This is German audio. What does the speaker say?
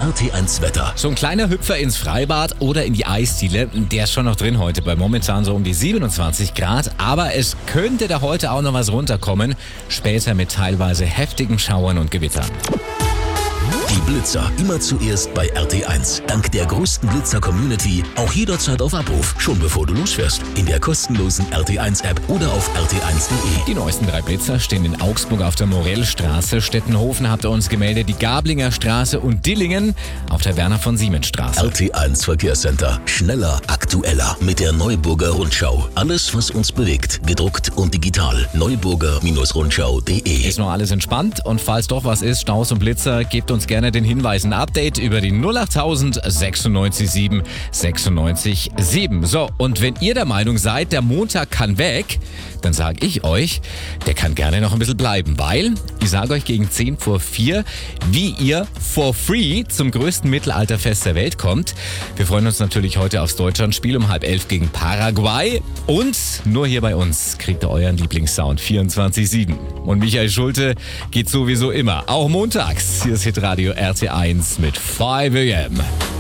RT1 Wetter. So ein kleiner Hüpfer ins Freibad oder in die Eisdiele, der ist schon noch drin heute, bei momentan so um die 27 Grad. Aber es könnte da heute auch noch was runterkommen, später mit teilweise heftigen Schauern und Gewittern. Die Blitzer immer zuerst bei RT1. Dank der größten Blitzer-Community auch jederzeit auf Abruf, schon bevor du losfährst. In der kostenlosen RT1-App oder auf rt1.de. Die neuesten 3 Blitzer stehen in Augsburg auf der Morellstraße, Stettenhofen habt ihr uns gemeldet, die Gablinger Straße und Dillingen auf der Werner-von-Siemens-Straße. RT1 Verkehrscenter. Schneller, aktueller mit der Neuburger Rundschau. Alles, was uns bewegt, gedruckt und digital. Neuburger-Rundschau.de. Ist noch alles entspannt und falls doch was ist, Staus und Blitzer, gebt uns gerne den Hinweis, ein Update über die 08000 96 7 96 7. So, und wenn ihr der Meinung seid, der Montag kann weg, dann sage ich euch, der kann gerne noch ein bisschen bleiben, weil ich sage euch gegen 10 vor 4, wie ihr for free zum größten Mittelalterfest der Welt kommt. Wir freuen uns natürlich heute aufs Deutschlandspiel um 10:30 gegen Paraguay und nur hier bei uns kriegt ihr euren Lieblingssound 24/7. Und Michael Schulte geht sowieso immer, auch montags. Hier ist Hitradio RT1 mit 5 AM.